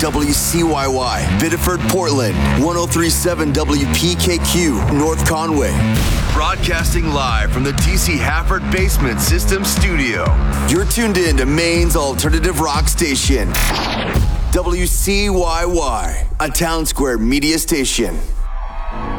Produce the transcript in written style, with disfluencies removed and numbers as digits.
WCYY, Biddeford, Portland, 1037 WPKQ, North Conway. Broadcasting live from the TC Hafford Basement System Studio. You're tuned in to Maine's alternative rock station, WCYY, a Town Square media station.